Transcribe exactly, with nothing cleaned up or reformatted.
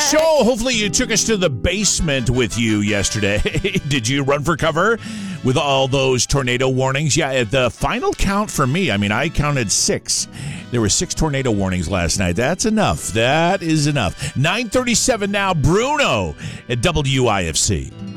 show. Hopefully you took us to the basement with you yesterday. Did you run for cover with all those tornado warnings? Yeah, at the final count for me, I mean, I counted six. There were six tornado warnings last night. That's enough. That is enough. nine thirty-seven now, Bruno at W I F C.